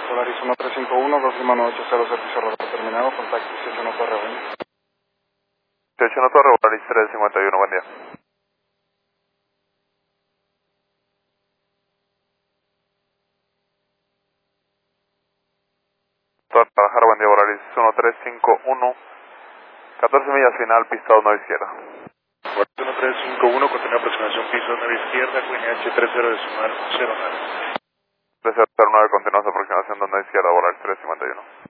Polaris 1351, confirma 980, servicio rodado terminado, contacto 61 Torre Avenida. 61 Torre, Polaris 351, buen día. Torre Trabajar, buen día, Polaris 1351, 14 millas final, pista 1 izquierda. Polaris 1351, continúa aproximación piso 9 izquierda, QNH 30 de sumar 09. 309, continúa su aproximación 2 izquierda, Polaris 351.